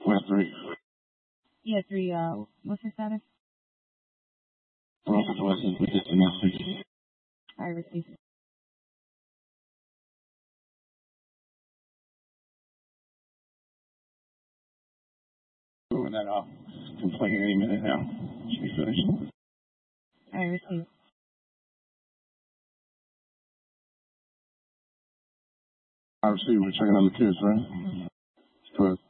West 3. Yeah, 3, what's your status? Rockets West is with the message. I received. Moving that off. Complaint any minute now. Should be finished. I received. I received. We're checking on the kids, right? Correct.